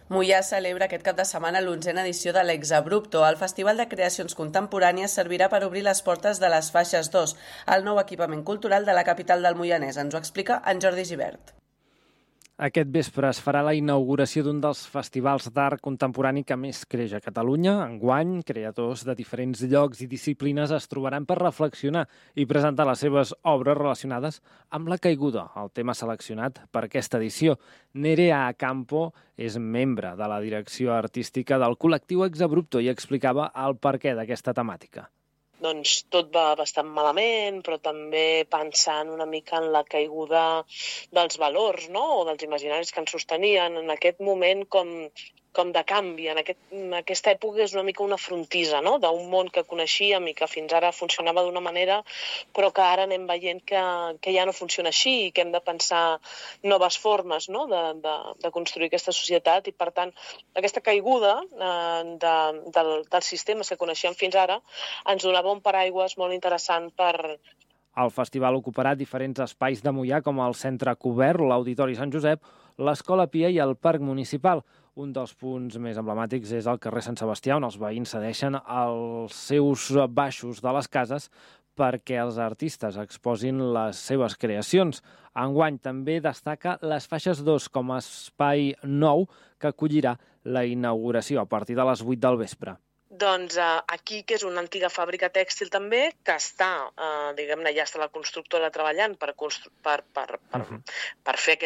Moià celebra aquest cap de setmana l'11a edició de l'Exabrupto. El Festival de Creacions Contemporànies servirà per obrir les portes de les Faixes 2, el nou equipament cultural de la capital del Moianès. Ens ho explica en Jordi Gibert. Aquest vespre es farà la inauguració d'un dels festivals d'art contemporani que més creix a Catalunya. Enguany, creadors de diferents llocs i disciplines es trobaran per reflexionar i presentar les seves obres relacionades amb la caiguda, el tema seleccionat per aquesta edició. Nerea Campo és membre de la direcció artística del col·lectiu Exabrupto i explicava el perquè d'aquesta temàtica. Doncs tot va bastant malament, però també pensant una mica en la caiguda dels valors, no? O dels imaginaris que ens sostenien en aquest moment com de canvi. En aquesta època és una mica una frontissa, no? D'un món que coneixíem i que fins ara funcionava d'una manera, però que ara anem veient que ja no funciona així i que hem de pensar noves formes, no? de construir aquesta societat i, per tant, aquesta caiguda dels sistemes que coneixíem fins ara ens donava un paraigües molt interessant per... El festival ocuparà diferents espais de Moià, com el Centre Cobert, l'Auditori Sant Josep, l'Escola Pia i el Parc Municipal. Un dels punts més emblemàtics és el carrer Sant Sebastià, on els veïns cedeixen els seus baixos de les cases perquè els artistes exposin les seves creacions. Enguany també destaca les Faixes 2 com a espai nou que acollirà la inauguració a partir de les 8 del vespre. Doncs aquí, que és una antiga fàbrica tèxtil també, que està, diguem-ne, ja està la constructora treballant per fer aquest